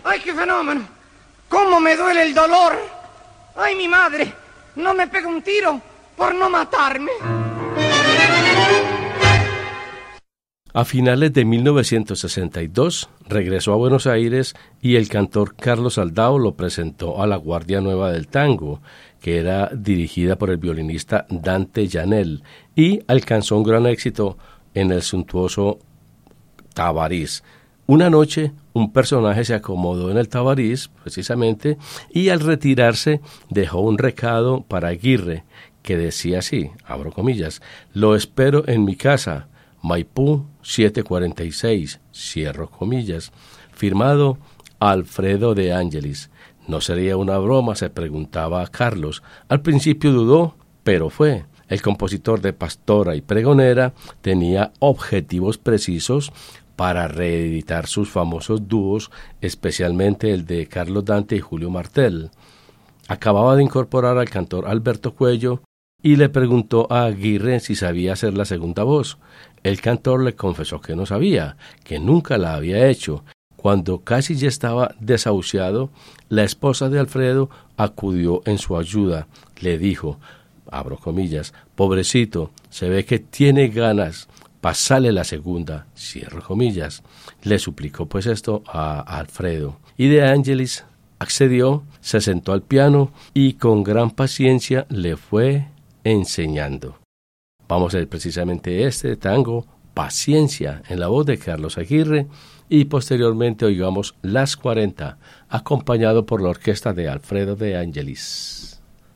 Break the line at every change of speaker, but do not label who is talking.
¡Ay, qué fenómeno! ¡Cómo me duele el dolor! ¡Ay, mi madre! No me pega un tiro por no matarme.
A finales de 1962 regresó a Buenos Aires y el cantor Carlos Aldao lo presentó a la Guardia Nueva del Tango, que era dirigida por el violinista Dante Llanel, y alcanzó un gran éxito en el suntuoso Tabarís. Una noche, un personaje se acomodó en el Tabarís, precisamente, y al retirarse dejó un recado para Aguirre, que decía así, abro comillas, «Lo espero en mi casa, Maipú 746, cierro comillas», firmado Alfredo de Ángelis. ¿No sería una broma?, se preguntaba Carlos. Al principio dudó, pero fue. El compositor de Pastora y Pregonera tenía objetivos precisos para reeditar sus famosos dúos, especialmente el de Carlos Dante y Julio Martel. Acababa de incorporar al cantor Alberto Cuello y le preguntó a Aguirre si sabía hacer la segunda voz. El cantor le confesó que no sabía, que nunca la había hecho. Cuando casi ya estaba desahuciado, la esposa de Alfredo acudió en su ayuda. Le dijo, abro comillas, «Pobrecito, se ve que tiene ganas, pasale la segunda», cierro comillas. Le suplicó pues esto a Alfredo. Y De Ángelis accedió, se sentó al piano y con gran paciencia le fue enseñando. Vamos a ver precisamente este tango, Paciencia, en la voz de Carlos Aguirre, y posteriormente oigamos Las 40, acompañado por la orquesta de Alfredo De Ángelis.